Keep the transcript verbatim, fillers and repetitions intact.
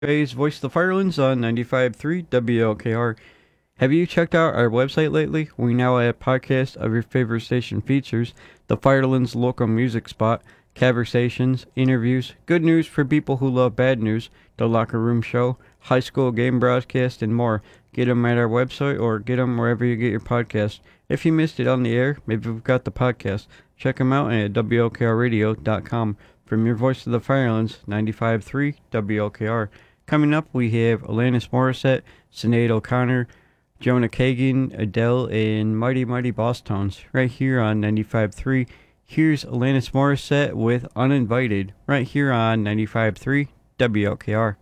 Today's Voice of the Firelands on ninety-five point three W L K R. Have you checked out our website lately? We now have podcasts of your favorite station features, the Firelands local music spot, conversations, interviews, good news for people who love bad news, the locker room show, high school game broadcast, and more. Get them at our website or get them wherever you get your podcast. If you missed it on the air, maybe we've got the podcast. Check them out at W L K R radio dot com. From your Voice of the Firelands, ninety-five point three W L K R. Coming up, we have Alanis Morissette, Sinead O'Connor, Jonah Kagan, Adele, and Mighty Mighty Boss Tones right here on ninety-five point three. Here's Alanis Morissette with Uninvited right here on ninety-five point three W L K R.